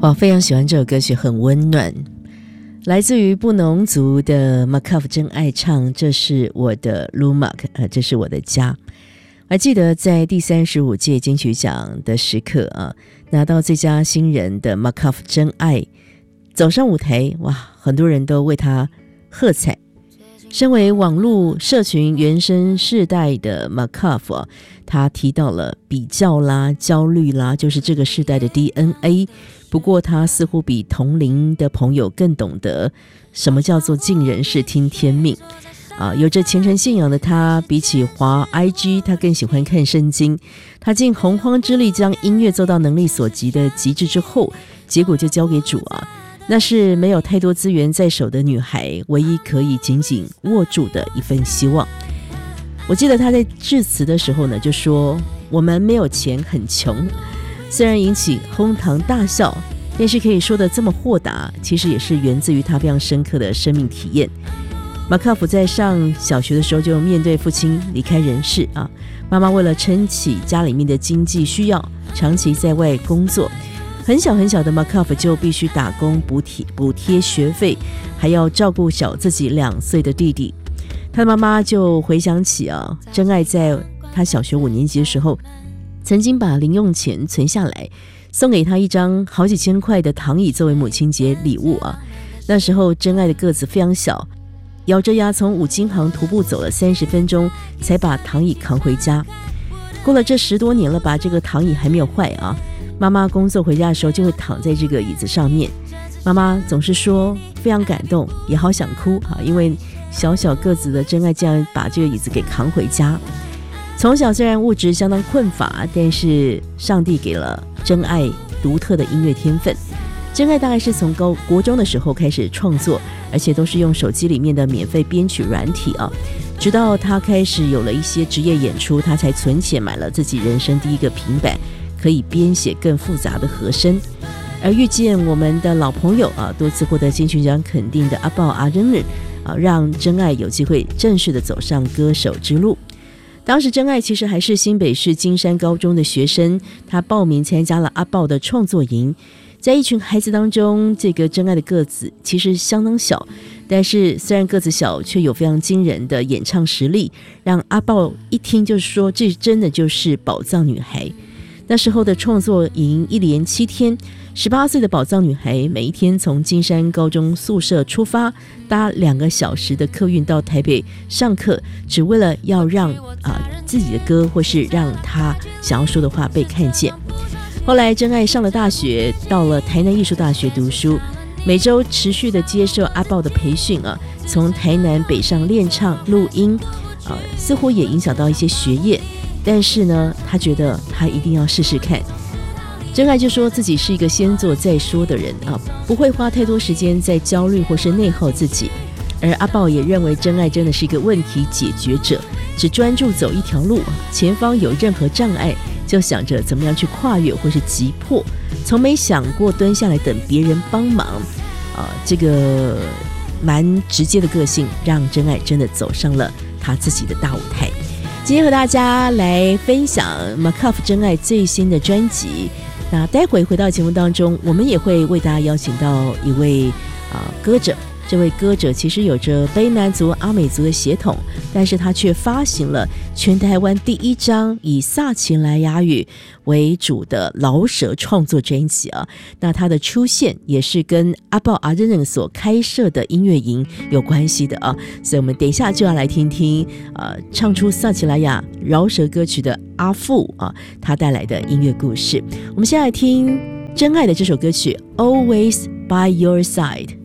我非常喜欢这首歌曲，很温暖，来自于布农族的 Makaf 真爱唱这是我的 Lumak， 这是我的家。还记得在第35届金曲奖的时刻拿到最佳新人的 Makaf 真爱走上舞台，哇，很多人都为他喝彩。身为网络社群原生世代的 Makaf，他提到了比较啦、焦虑啦，就是这个世代的 DNA。不过他似乎比同龄的朋友更懂得什么叫做尽人事听天命有着虔诚信仰的他，比起滑 IG， 他更喜欢看圣经。他尽洪荒之力将音乐做到能力所及的极致之后，结果就交给主那是没有太多资源在手的女孩唯一可以紧紧握住的一份希望。我记得他在致辞的时候呢，就说我们没有钱，很穷。虽然引起哄堂大笑，但是可以说的这么豁达，其实也是源自于他非常深刻的生命体验。马卡夫在上小学的时候就面对父亲离开人世妈妈为了撑起家里面的经济需要，长期在外工作。很小很小的 Makaf 就必须打工补贴学费，还要照顾小自己2岁的弟弟。他的妈妈就回想起真爱在他小学5年级的时候，曾经把零用钱存下来，送给他一张好几千块的躺椅作为母亲节礼物那时候真爱的个子非常小，咬着牙从五金行徒步走了30分钟，才把躺椅扛回家。过了这10多年了吧，这个躺椅还没有坏妈妈工作回家的时候就会躺在这个椅子上面，妈妈总是说非常感动，也好想哭因为小小个子的真爱这样把这个椅子给扛回家。从小虽然物质相当困乏，但是上帝给了真爱独特的音乐天分。真爱大概是从国中的时候开始创作，而且都是用手机里面的免费编曲软体直到他开始有了一些职业演出，他才存钱买了自己人生第一个平板，可以编写更复杂的和声。而遇见我们的老朋友多次获得金曲奖肯定的阿爆阿仁仁让真爱有机会正式的走上歌手之路。当时真爱其实还是新北市金山高中的学生，他报名参加了阿爆的创作营。在一群孩子当中，这个真爱的个子其实相当小，但是虽然个子小，却有非常惊人的演唱实力，让阿爆一听就说这真的就是宝藏女孩。那时候的创作营一连7天，18岁的宝藏女孩每一天从金山高中宿舍出发，搭2个小时的客运到台北上课，只为了要让自己的歌或是让她想要说的话被看见。后来真爱上了大学，到了台南艺术大学读书，每周持续的接受阿爆的培训从台南北上练唱录音似乎也影响到一些学业。但是呢，他觉得他一定要试试看。真爱就说自己是一个先做再说的人不会花太多时间在焦虑或是内耗自己。而阿爆也认为真爱真的是一个问题解决者，只专注走一条路，前方有任何障碍就想着怎么样去跨越或是击破，从没想过蹲下来等别人帮忙这个蛮直接的个性让真爱真的走上了他自己的大舞台。今天和大家来分享 Makaf 真爱最新的专辑。那待会回到节目当中，我们也会为大家邀请到一位歌者。这位歌者其实有着卑南族、阿美族的血统，但是他却发行了全台湾第1张以萨奇莱雅语为主的老舍创作专辑那他的出现也是跟阿爆阿仁仁所开设的音乐营有关系的所以我们等一下就要来听听唱出萨奇莱雅饶舌歌曲的阿富他带来的音乐故事。我们先来听真爱的这首歌曲 Always by Your Side。